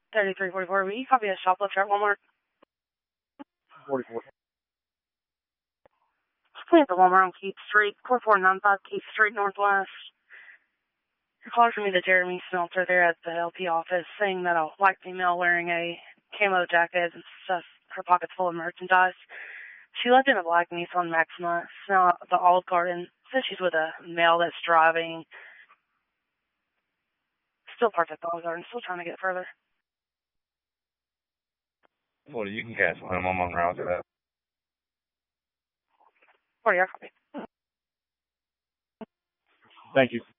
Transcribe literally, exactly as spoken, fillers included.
thirty-three forty-four. Will you copy a shoplifter at Walmart? forty-four. Clean at the Walmart on Keith Street, four four nine five Keith Street Northwest. Your caller's from me to Jeremy Smelter there at the L P office, saying that a white female wearing a camo jacket and stuff, her pockets full of merchandise. She left in a black Nissan Maxima. It's now at the Olive Garden. Says she's with a male that's driving. Still parked at the Olive Garden. Still trying to get further. Well, you can cancel him. I'm on route to that. forty, I copy. Thank you.